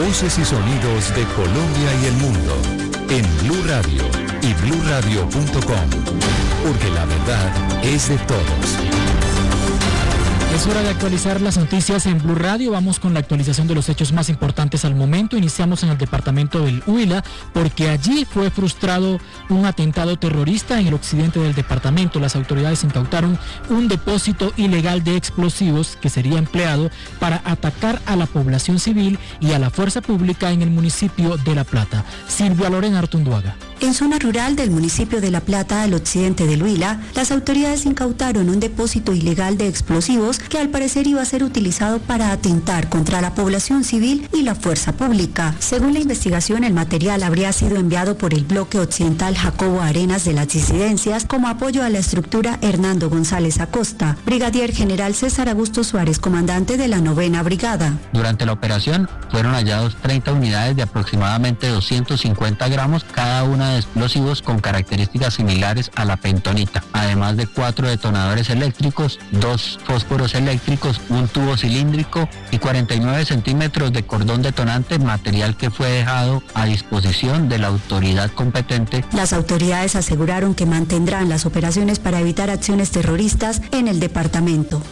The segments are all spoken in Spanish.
Voces y sonidos de Colombia y el mundo en Blue Radio y bluradio.com, porque la verdad es de todos. Es hora de actualizar las noticias en Blue Radio. Vamos con la actualización de los hechos más importantes al momento. Iniciamos en el departamento del Huila, porque allí fue frustrado un atentado terrorista en el occidente del departamento. Las autoridades incautaron un depósito ilegal de explosivos que sería empleado para atacar a la población civil y a la fuerza pública en el municipio de La Plata. Silvia Lorena Artunduaga. En zona rural del municipio de La Plata, al occidente del Huila, las autoridades incautaron un depósito ilegal de explosivos que al parecer iba a ser utilizado para atentar contra la población civil y la fuerza pública. Según la investigación, el material habría sido enviado por el bloque occidental Jacobo Arenas de las disidencias como apoyo a la estructura Hernando González Acosta. Brigadier General César Augusto Suárez, comandante de la 9ª Brigada. Durante la operación fueron hallados 30 unidades de aproximadamente 250 gramos cada una de explosivos con características similares a la pentonita, además de 4 detonadores eléctricos, 2 fósforos eléctricos, un tubo cilíndrico y 49 centímetros de cordón detonante, material que fue dejado a disposición de la autoridad competente. Las autoridades aseguraron que mantendrán las operaciones para evitar acciones terroristas en el departamento.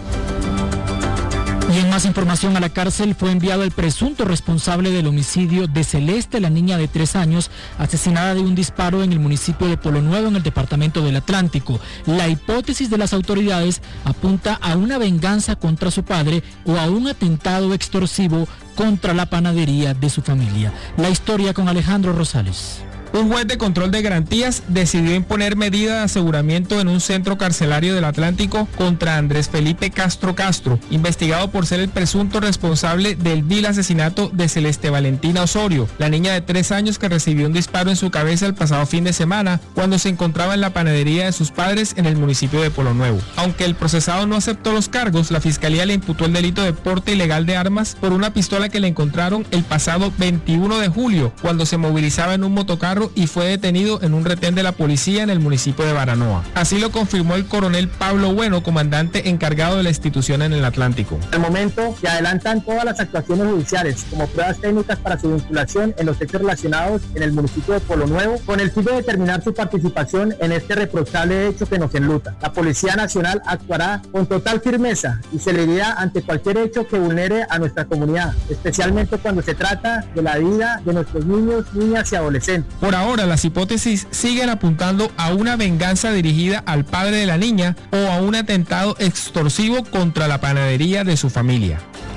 Y en más información, a la cárcel fue enviado el presunto responsable del homicidio de Celeste, la niña de 3 años, asesinada de un disparo en el municipio de Polo Nuevo, en el departamento del Atlántico. La hipótesis de las autoridades apunta a una venganza contra su padre o a un atentado extorsivo contra la panadería de su familia. La historia con Alejandro Rosales. Un juez de control de garantías decidió imponer medida de aseguramiento en un centro carcelario del Atlántico contra Andrés Felipe Castro, investigado por ser el presunto responsable del vil asesinato de Celeste Valentina Osorio, la niña de 3 años que recibió un disparo en su cabeza el pasado fin de semana cuando se encontraba en la panadería de sus padres en el municipio de Polo Nuevo. Aunque el procesado no aceptó los cargos, la fiscalía le imputó el delito de porte ilegal de armas por una pistola que le encontraron el pasado 21 de julio cuando se movilizaba en un motocarro y fue detenido en un retén de la policía en el municipio de Baranoa. Así lo confirmó el coronel Pablo Bueno, comandante encargado de la institución en el Atlántico. Al momento se adelantan todas las actuaciones judiciales como pruebas técnicas para su vinculación en los hechos relacionados en el municipio de Polo Nuevo, con el fin de determinar su participación en este reprochable hecho que nos enluta. La Policía Nacional actuará con total firmeza y celeridad ante cualquier hecho que vulnere a nuestra comunidad, especialmente cuando se trata de la vida de nuestros niños, niñas y adolescentes. Por ahora, las hipótesis siguen apuntando a una venganza dirigida al padre de la niña o a un atentado extorsivo contra la panadería de su familia.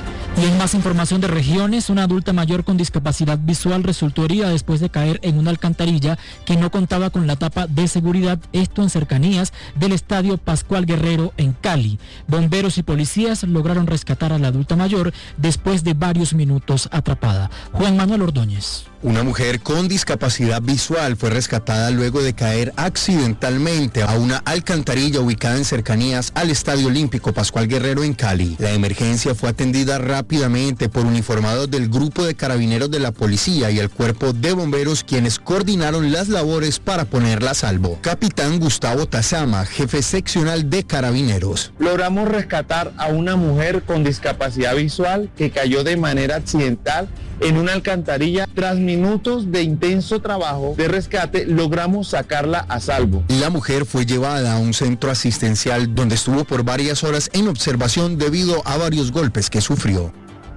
Y en más información de regiones, una adulta mayor con discapacidad visual resultó herida después de caer en una alcantarilla que no contaba con la tapa de seguridad, esto en cercanías del Estadio Pascual Guerrero en Cali. Bomberos y policías lograron rescatar a la adulta mayor después de varios minutos atrapada. Juan Manuel Ordóñez. Una mujer con discapacidad visual fue rescatada luego de caer accidentalmente a una alcantarilla ubicada en cercanías al Estadio Olímpico Pascual Guerrero en Cali. La emergencia fue atendida rápidamente por uniformados del grupo de carabineros de la policía y el cuerpo de bomberos, quienes coordinaron las labores para ponerla a salvo. Capitán Gustavo Tazama, jefe seccional de carabineros. Logramos rescatar a una mujer con discapacidad visual que cayó de manera accidental en una alcantarilla. Tras minutos de intenso trabajo de rescate, logramos sacarla a salvo. La mujer fue llevada a un centro asistencial donde estuvo por varias horas en observación debido a varios golpes que sufrió.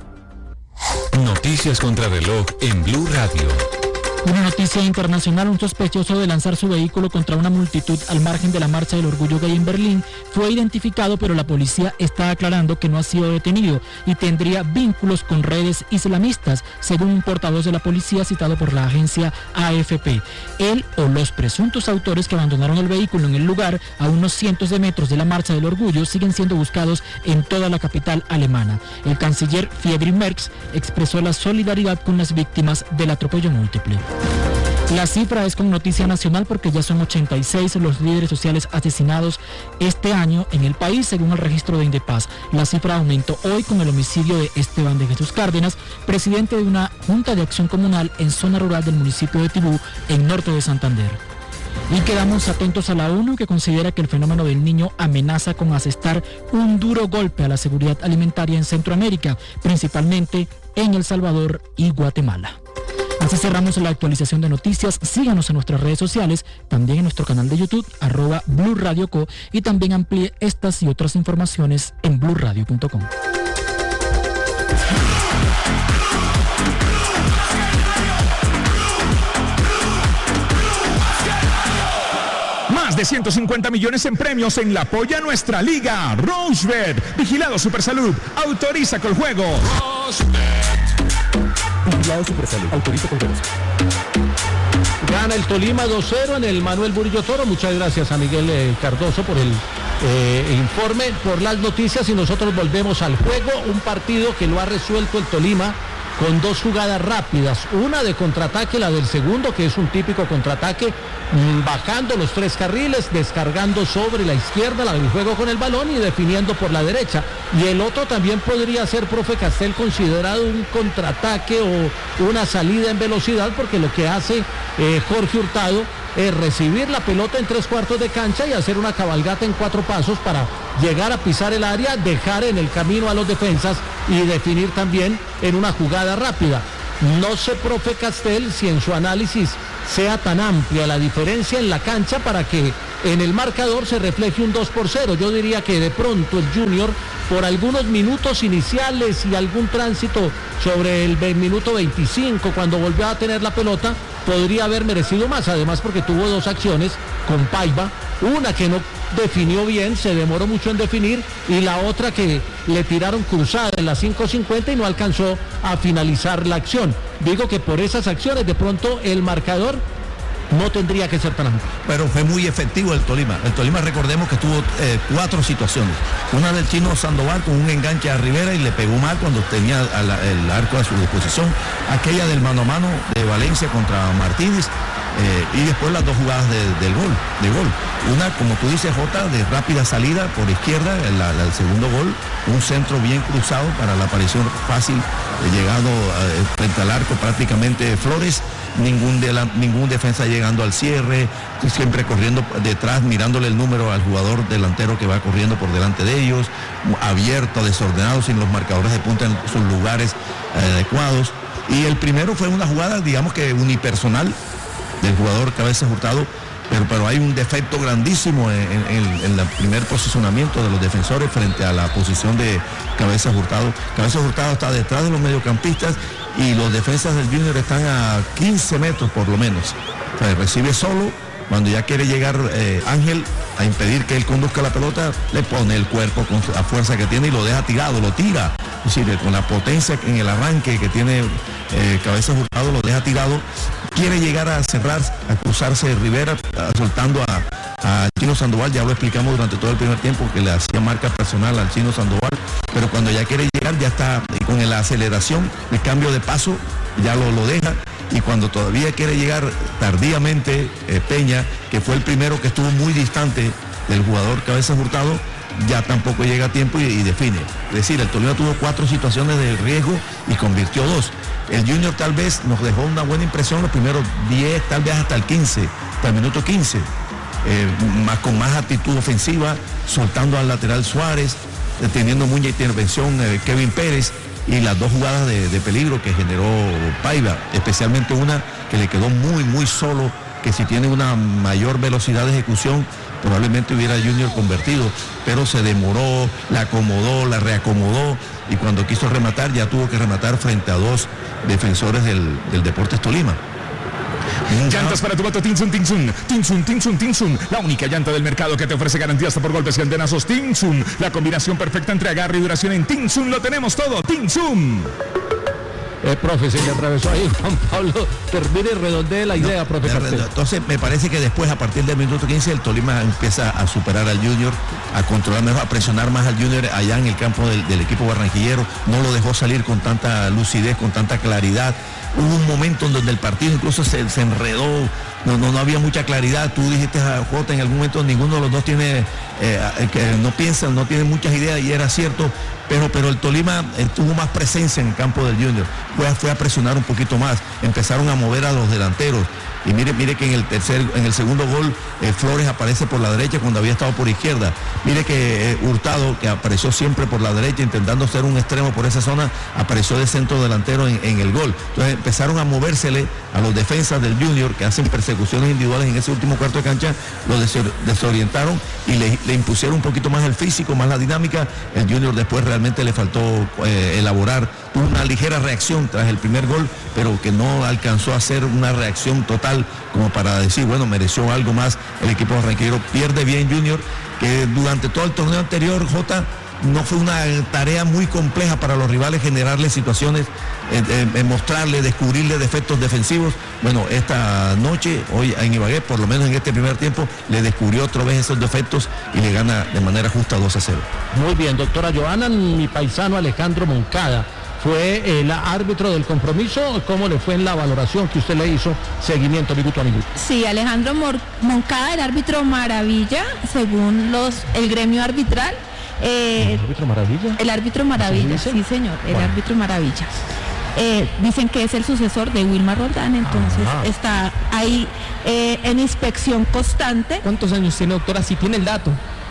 Noticias contra reloj en Blue Radio. Una noticia internacional: un sospechoso de lanzar su vehículo contra una multitud al margen de la Marcha del Orgullo Gay en Berlín fue identificado, pero la policía está aclarando que no ha sido detenido y tendría vínculos con redes islamistas, según un portavoz de la policía citado por la agencia AFP. Él o los presuntos autores que abandonaron el vehículo en el lugar a unos cientos de metros de la Marcha del Orgullo siguen siendo buscados en toda la capital alemana. El canciller Friedrich Merz expresó la solidaridad con las víctimas del atropello múltiple. La cifra es con noticia nacional porque ya son 86 los líderes sociales asesinados este año en el país, según el registro de Indepaz. La cifra aumentó hoy con el homicidio de Esteban de Jesús Cárdenas, presidente de una junta de acción comunal en zona rural del municipio de Tibú, en norte de Santander. Y quedamos atentos a la ONU, que considera que el fenómeno del Niño amenaza con asestar un duro golpe a la seguridad alimentaria en Centroamérica, principalmente en El Salvador y Guatemala. Así cerramos la actualización de noticias. Síganos en nuestras redes sociales, también en nuestro canal de YouTube, @Blue Radio Co, y también amplíe estas y otras informaciones en bluradio.com. Más de 150 millones en premios en la Polla Nuestra Liga. Rochebet, Vigilado Supersalud, autoriza con juego. Vigilado Supersalud, autoriza con juego. Gana el Tolima 2-0 en el Manuel Murillo Toro. Muchas gracias a Miguel Cardoso por el informe, por las noticias, y nosotros volvemos al juego. Un partido que lo ha resuelto el Tolima con dos jugadas rápidas, una de contraataque, la del segundo, que es un típico contraataque, bajando los tres carriles, descargando sobre la izquierda, la del juego con el balón, y definiendo por la derecha. Y el otro también podría ser, profe Castel, considerado un contraataque o una salida en velocidad, porque lo que hace Jorge Hurtado es recibir la pelota en 3/4 de cancha y hacer una cabalgata en 4 pasos para llegar a pisar el área, dejar en el camino a los defensas y definir también en una jugada rápida. No sé, profe Castel, si en su análisis sea tan amplia la diferencia en la cancha para que en el marcador se refleje un 2-0. Yo diría que de pronto el Junior, por algunos minutos iniciales y algún tránsito sobre el minuto 25, cuando volvió a tener la pelota, podría haber merecido más, además porque tuvo dos acciones con Paiva, una que no definió bien, se demoró mucho en definir, y la otra que le tiraron cruzada en las 5:50 y no alcanzó a finalizar la acción. Digo que por esas acciones de pronto el marcador no tendría que ser tan amplio. Pero fue muy efectivo el Tolima. El Tolima, recordemos que tuvo 4 situaciones. Una del chino Sandoval con un enganche a Rivera y le pegó mal cuando tenía el arco a su disposición. Aquella del mano a mano de Valencia contra Martínez. Y después las dos jugadas de gol. Una, como tú dices, Jota, de rápida salida por izquierda, el segundo gol, un centro bien cruzado para la aparición fácil, llegado frente al arco prácticamente Flores, ningún defensa llegando al cierre, siempre corriendo detrás, mirándole el número al jugador delantero que va corriendo por delante de ellos, abierto, desordenado, sin los marcadores de punta en sus lugares adecuados. Y el primero fue una jugada, digamos que unipersonal, del jugador Cabezas Hurtado, pero hay un defecto grandísimo en el primer posicionamiento de los defensores frente a la posición de Cabezas Hurtado. Cabezas Hurtado está detrás de los mediocampistas y los defensas del Junior están a 15 metros por lo menos. O sea, recibe solo, cuando ya quiere llegar Ángel a impedir que él conduzca la pelota, le pone el cuerpo con la fuerza que tiene y lo deja tirado, lo tira. Es decir, con la potencia en el arranque que tiene Cabezas Hurtado, lo deja tirado. Quiere llegar a cerrar, a cruzarse Rivera, soltando a Chino Sandoval. Ya lo explicamos durante todo el primer tiempo que le hacía marca personal al Chino Sandoval, pero cuando ya quiere llegar, ya está con la aceleración, el cambio de paso, ya lo deja. Y cuando todavía quiere llegar tardíamente Peña, que fue el primero que estuvo muy distante del jugador Cabezas Hurtado, ya tampoco llega a tiempo y define. Es decir, el Tolima tuvo 4 situaciones de riesgo y convirtió 2. El Junior tal vez nos dejó una buena impresión los primeros 10, tal vez hasta el 15, hasta el minuto 15, con más actitud ofensiva, soltando al lateral Suárez, teniendo mucha intervención Kevin Pérez, y las 2 jugadas de peligro que generó Paiva, especialmente una que le quedó muy solo, que si tiene una mayor velocidad de ejecución probablemente hubiera Junior convertido, pero se demoró, la acomodó, la reacomodó, y cuando quiso rematar ya tuvo que rematar frente a 2 defensores del Deportes Tolima. Llantas para tu moto Tinsun. La única llanta del mercado que te ofrece garantía hasta por golpes y antenazos. Tinsun, la combinación perfecta entre agarre y duración. En Tinsun lo tenemos todo. Tinsun. Profe, se le atravesó ahí Juan Pablo. Termine y redondee la idea, profe. Entonces me parece que después, a partir del minuto 15, el Tolima empieza a superar al Junior, a controlar mejor, a presionar más al Junior allá en el campo del equipo barranquillero. No lo dejó salir con tanta lucidez, con tanta claridad. hubo un momento en donde el partido incluso se enredó, no había mucha claridad. Tú dijiste a Jota en algún momento, ninguno de los dos tiene, que no piensan, no tienen muchas ideas, y era cierto, pero el Tolima tuvo más presencia en el campo del Junior, fue a presionar un poquito más, empezaron a mover a los delanteros. Y mire que en el segundo gol Flores aparece por la derecha cuando había estado por izquierda. Mire que Hurtado, que apareció siempre por la derecha intentando ser un extremo por esa zona, apareció de centro delantero en el gol. Entonces empezaron a movérsele a los defensas del Junior, que hacen persecuciones individuales en ese último cuarto de cancha, lo desorientaron y le impusieron un poquito más el físico, más la dinámica. El Junior después realmente le faltó elaborar, tuvo una ligera reacción tras el primer gol, pero que no alcanzó a hacer una reacción total como para decir, bueno, mereció algo más el equipo barranquillero. Pierde bien Junior, que durante todo el torneo anterior, Jota, no fue una tarea muy compleja para los rivales generarle situaciones, mostrarle, descubrirle defectos defensivos. Bueno, esta noche, hoy en Ibagué, por lo menos en este primer tiempo, le descubrió otra vez esos defectos y le gana de manera justa 2-0. Muy bien, doctora Johanna, mi paisano Alejandro Moncada fue el árbitro del compromiso. ¿Cómo le fue en la valoración que usted le hizo seguimiento minuto a minuto? Sí, Alejandro Moncada, el árbitro maravilla, según el gremio arbitral. ¿El árbitro maravilla? El árbitro maravilla, sí señor, el árbitro maravilla. Dicen que es el sucesor de Wilmar Roldán, entonces está ahí en inspección constante. ¿Cuántos años tiene, doctora? Si tiene el dato.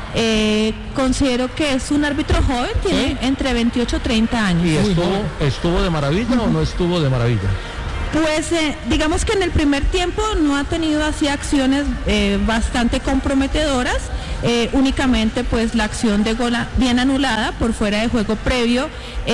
Considero que es un árbitro joven, tiene entre 28 y 30 años. ¿Y estuvo de maravilla o no estuvo de maravilla? Pues digamos que en el primer tiempo no ha tenido así acciones bastante comprometedoras, únicamente pues la acción de gol bien anulada por fuera de juego previo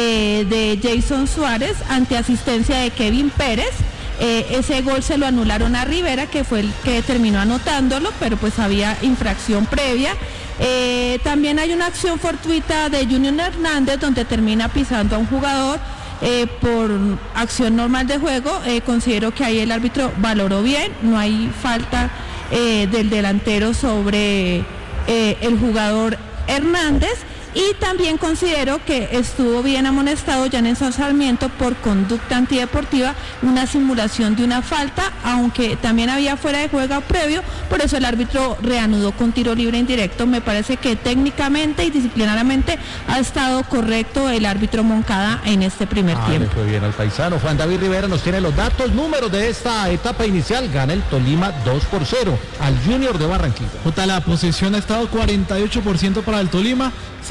de Jason Suárez ante asistencia de Kevin Pérez. Ese gol se lo anularon a Rivera, que fue el que terminó anotándolo, pero pues había infracción previa. También hay una acción fortuita de Junior Hernández donde termina pisando a un jugador por acción normal de juego. Considero que ahí el árbitro valoró bien, no hay falta del delantero sobre el jugador Hernández. Y también considero que estuvo bien amonestado Janenson Sarmiento por conducta antideportiva, una simulación de una falta, aunque también había fuera de juego previo, por eso el árbitro reanudó con tiro libre indirecto. Me parece que técnicamente y disciplinariamente ha estado correcto el árbitro Moncada en este primer tiempo. Le fue bien al paisano. Juan David Rivera nos tiene los datos, números de esta etapa inicial. Gana el Tolima 2-0 al Junior de Barranquilla. Jota, la posesión ha estado 48% para el Tolima,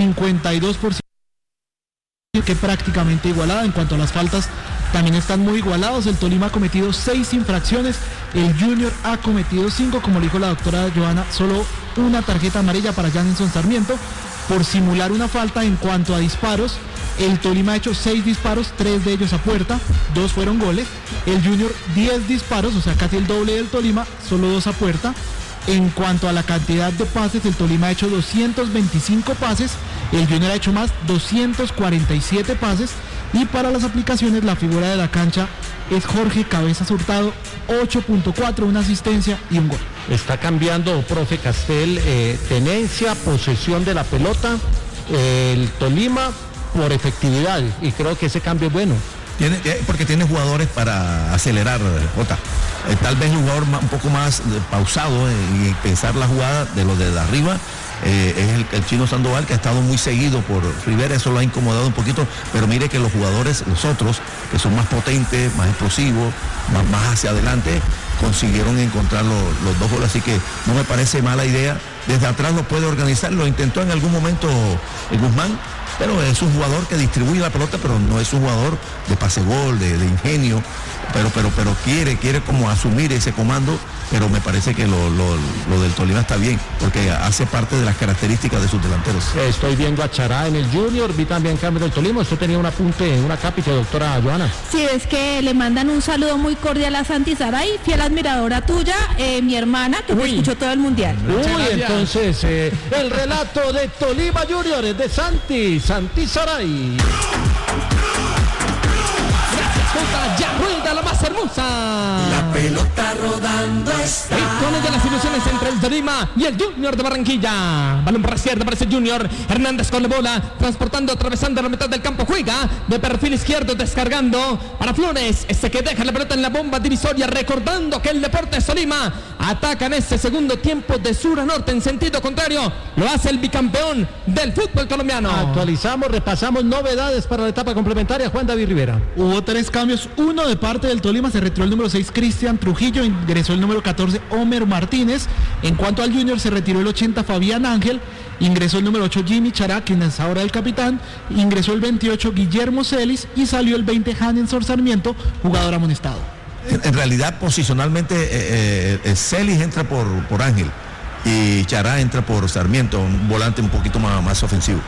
52% que prácticamente igualada. En cuanto a las faltas, también están muy igualados. El Tolima ha cometido 6 infracciones, el Junior ha cometido 5, como le dijo la doctora Johanna, solo una tarjeta amarilla para Janenson Sarmiento por simular una falta. En cuanto a disparos, el Tolima ha hecho 6 disparos, 3 de ellos a puerta, 2 fueron goles. El Junior 10 disparos, o sea casi el doble del Tolima, solo 2 a puerta. En cuanto a la cantidad de pases, el Tolima ha hecho 225 pases, el Junior ha hecho más, 247 pases. Y para las aplicaciones, la figura de la cancha es Jorge Cabezas Hurtado, 8.4, una asistencia y un gol. Está cambiando, profe Castel, tenencia, posesión de la pelota, el Tolima por efectividad, y creo que ese cambio es bueno. Porque tiene jugadores para acelerar, Jota. Tal vez un jugador un poco más pausado y pensar la jugada de los de arriba. Es el Chino Sandoval, que ha estado muy seguido por Rivera, eso lo ha incomodado un poquito, pero mire que los jugadores, los otros, que son más potentes, más explosivos, más hacia adelante, consiguieron encontrar los 2 goles, así que no me parece mala idea. Desde atrás lo puede organizar, lo intentó en algún momento el Guzmán, pero es un jugador que distribuye la pelota, pero no es un jugador de pase gol, de ingenio, pero quiere como asumir ese comando, pero me parece que lo del Tolima está bien, porque hace parte de las características de sus delanteros. Estoy viendo a Chará en el Junior, vi también cambio del Tolima. Usted tenía un apunte, una cápita, doctora Johanna. Sí, es que le mandan un saludo muy cordial a Santi Saray, fiel admiradora tuya, mi hermana, que te escuchó todo el mundial. Entonces, el relato de Tolima Junior es de Santi Saray. Ya rueda la más hermosa. La pelota rodando está. Con de las ilusiones entre el Tolima y el Junior de Barranquilla. Balón por la izquierda para ese Junior. Hernández con la bola, transportando, atravesando la mitad del campo. Juega de perfil izquierdo, descargando para Flores. Ese que deja la pelota en la bomba divisoria. Recordando que el Deportes Tolima ataca en este segundo tiempo de sur a norte en sentido contrario. Lo hace el bicampeón del fútbol colombiano. Actualizamos, repasamos novedades para la etapa complementaria. Juan David Rivera. Hubo 3 cambios. Uno de parte del Tolima, se retiró el número 6 Cristian Trujillo, ingresó el número 14 Homer Martínez. En cuanto al Junior, se retiró el 80 Fabián Ángel, ingresó el número 8 Jimmy Chará, quien es ahora el capitán, ingresó el 28 Guillermo Celis y salió el 20 Hanensor Sarmiento, jugador amonestado. En realidad, posicionalmente, Celis entra por Ángel y Chará entra por Sarmiento, un volante un poquito más ofensivo.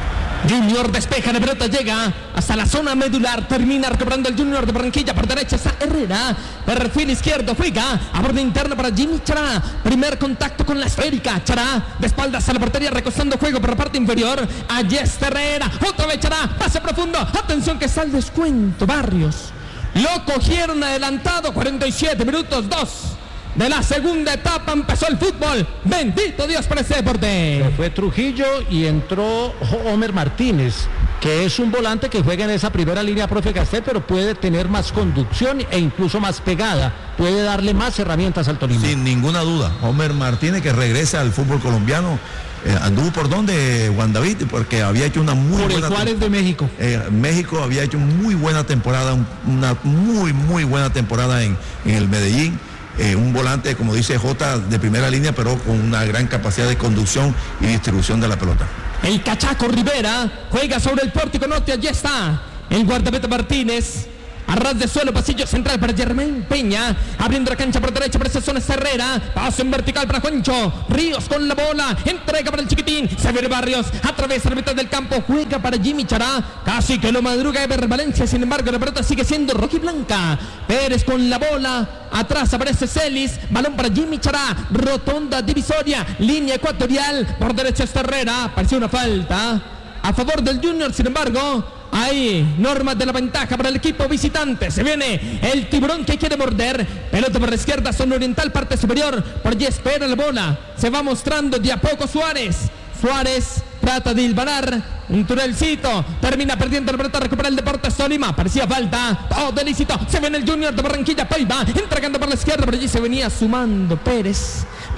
Junior despeja, la pelota llega hasta la zona medular, termina recobrando el Junior de Barranquilla, por derecha está Herrera, perfil izquierdo, juega a borde interno para Jimmy Chará, primer contacto con la esférica, Chará de espaldas a la portería, recostando juego por la parte inferior, allí está Herrera, otra vez Chará, pase profundo, atención que está el descuento, Barrios, lo cogieron adelantado, 47 minutos, 2 de la segunda etapa, empezó el fútbol. Bendito Dios por este deporte. Se fue Trujillo y entró Homer Martínez, que es un volante que juega en esa primera línea, profe Castel, pero puede tener más conducción e incluso más pegada, puede darle más herramientas al Tolima. Sin ninguna duda, Homer Martínez, que regresa al fútbol colombiano. Anduvo por donde, Juan David, porque había hecho una muy buena temporada. Por el Juárez de México. México había hecho muy buena temporada, una muy buena temporada en el Medellín. Un volante, como dice Jota, de primera línea, pero con una gran capacidad de conducción y distribución de la pelota. El Cachaco Rivera juega sobre el pórtico norte, allí está el guardameta Martínez. A ras de suelo, pasillo central para Germán Peña, abriendo la cancha por derecha para esa zona Herrera, paso en vertical para Juancho Ríos con la bola, entrega para el chiquitín, se viene Barrios, atraviesa la mitad del campo, juega para Jimmy Chará, casi que lo madruga Eber Valencia, sin embargo la pelota sigue siendo rojiblanca. Pérez con la bola, atrás aparece Celis, balón para Jimmy Chará, rotonda divisoria, línea ecuatorial, por derecha está Herrera, pareció una falta a favor del Junior, sin embargo hay normas de la ventaja para el equipo visitante. Se viene el tiburón que quiere morder. Pelota por la izquierda, zona oriental, parte superior. Por allí espera la bola. Se va mostrando de a poco Suárez. Suárez trata de hilvanar un tunelcito, termina perdiendo la pelota, recupera el Deportes Tolima, parecía falta, todo ilícito, se viene el Junior de Barranquilla, Paiva, entregando por la izquierda, por allí se venía sumando Pérez.